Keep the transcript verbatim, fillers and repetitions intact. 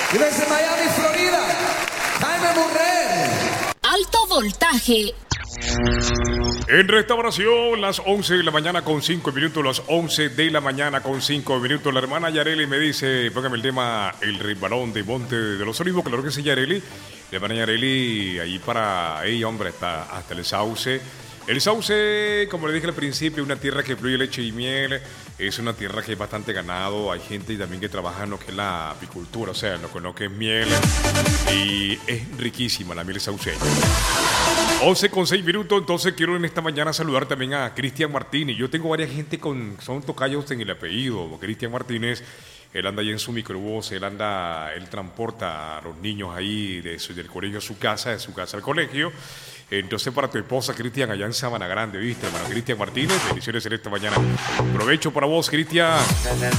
Y desde Miami, Florida, Jaime Murrell. Alto voltaje. En restauración, las once de la mañana con cinco minutos, las once de la mañana con cinco minutos. La hermana Yareli me dice, póngame el tema El Resbalón de Monte de los Olivos. Claro que sí, Yareli. La hermana Yareli, ahí para ella, hombre, está hasta el sauce. El sauce, como le dije al principio, es una tierra que fluye leche y miel. Es una tierra que hay bastante ganado. Hay gente también que trabaja en lo que es la apicultura, o sea, en lo, en lo que es miel. Y es riquísima la miel sauceña. once con seis minutos, entonces quiero en esta mañana saludar también a Cristian Martínez. Yo tengo varias gente con, son tocayos en el apellido. Cristian Martínez, él anda ahí en su microbús, él anda, él transporta a los niños ahí de su, del colegio a su casa, de su casa al colegio. Entonces para tu esposa, Cristian, allá en Sabana Grande, ¿viste, hermano? Cristian Martínez, bendiciones en esta mañana. Provecho para vos, Cristian.